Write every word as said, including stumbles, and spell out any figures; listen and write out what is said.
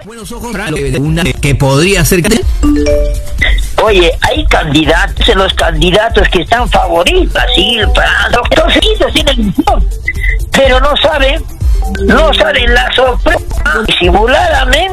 Buenos ojos, una que podría ser. Oye, hay candidatos, en los candidatos que están favoritos, así, los seguidos tienen, pero no saben, no saben la sorpresa, simuladamente